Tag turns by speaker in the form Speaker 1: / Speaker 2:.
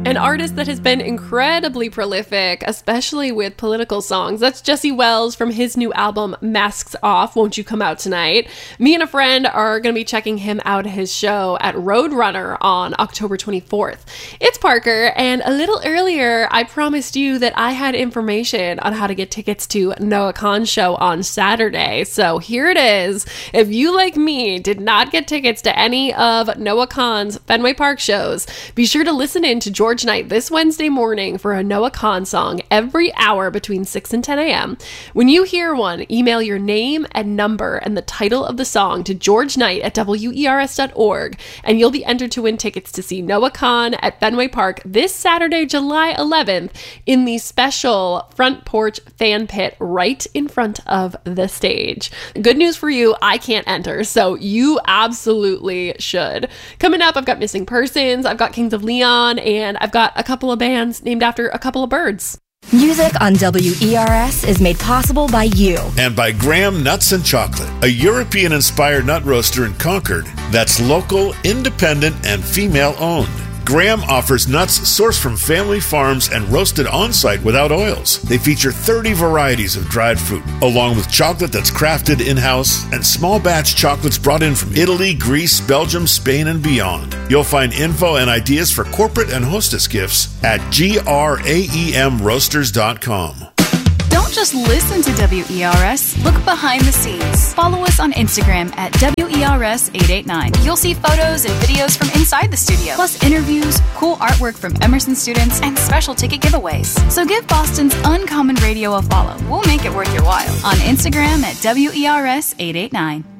Speaker 1: An artist that has been incredibly prolific, especially with political songs. That's Jesse Wells from his new album, Masks Off, Won't You Come Out Tonight? Me and a friend are going to be checking him out at his show at Roadrunner on October 24th. It's Parker, and a little earlier, I promised you that I had information on how to get tickets to Noah Kahan's show on Saturday. So here it is. If you, like me, did not get tickets to any of Noah Kahan's Fenway Park shows, be sure to listen in to George Knight this Wednesday morning for a Noah Kahan song every hour between 6 and 10 a.m. When you hear one, email your name and number and the title of the song to georgeknight@wers.org, and you'll be entered to win tickets to see Noah Kahan at Fenway Park this Saturday, July 11th, in the special front porch fan pit right in front of the stage. Good news for you, I can't enter, so you absolutely should. Coming up, I've got Missing Persons, I've got Kings of Leon, and I've got a couple of bands named after a couple of birds.
Speaker 2: Music on WERS is made possible by you.
Speaker 3: And by Graham Nuts and Chocolate, a European-inspired nut roaster in Concord that's local, independent, and female-owned. Graham offers nuts sourced from family farms and roasted on-site without oils. They feature 30 varieties of dried fruit, along with chocolate that's crafted in-house and small batch chocolates brought in from Italy, Greece, Belgium, Spain, and beyond. You'll find info and ideas for corporate and hostess gifts at graemroasters.com.
Speaker 4: Don't just listen to WERS, look behind the scenes. Follow us on Instagram at WERS889. You'll see photos and videos from inside the studio, plus interviews, cool artwork from Emerson students, and special ticket giveaways. So give Boston's Uncommon Radio a follow. We'll make it worth your while on Instagram at WERS889.